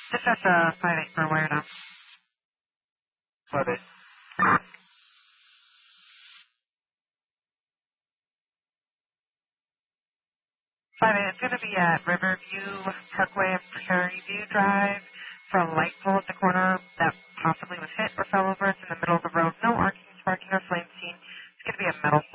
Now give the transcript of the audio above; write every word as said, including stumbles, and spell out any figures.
Just at the five eight for wire now. five eight. five eight, it's going to be at Riverview Parkway and Prairie View Drive from light pole at the corner that possibly was hit or fell over. It's in the middle of the road. No arcing, sparking, or flame scene. It's going to be a metal